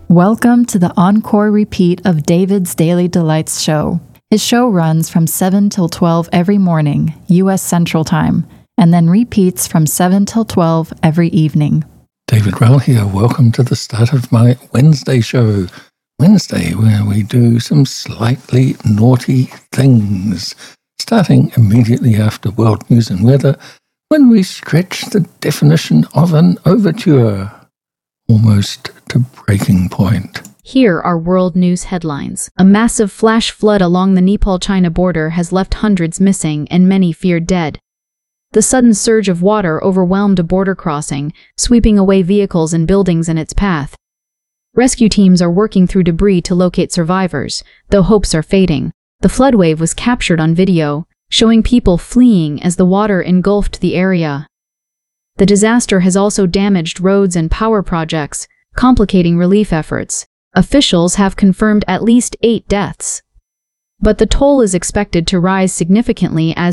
Welcome to the encore repeat of David's Daily Delights show. His show runs from 7 till 12 every morning, U.S. Central Time, and then repeats from 7 till 12 every evening. David Rowell here. Welcome to the start of my Wednesday show. Wednesday, where we do some slightly naughty things, starting immediately after world news and weather, when we stretch the definition of an overture, almost to breaking point. Here are world news headlines. A massive flash flood along the Nepal-China border has left hundreds missing and many feared dead. The sudden surge of water overwhelmed a border crossing, sweeping away vehicles and buildings in its path. Rescue teams are working through debris to locate survivors, though hopes are fading. The flood wave was captured on video, showing people fleeing as the water engulfed the area. The disaster has also damaged roads and power projects, complicating relief efforts. Officials have confirmed at least 8 deaths. But the toll is expected to rise significantly as